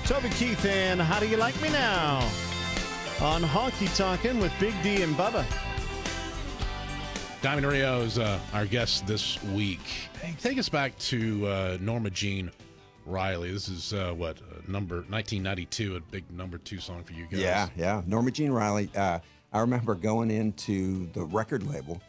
Toby Keith and How Do You Like Me Now on Honky Tonkin' with Big D and Bubba. Diamond Rio is our guest this week. Hey, take us back to Norma Jean Riley. This is number 1992, a big number 2 song for you guys. Yeah. Norma Jean Riley. I remember going into the record label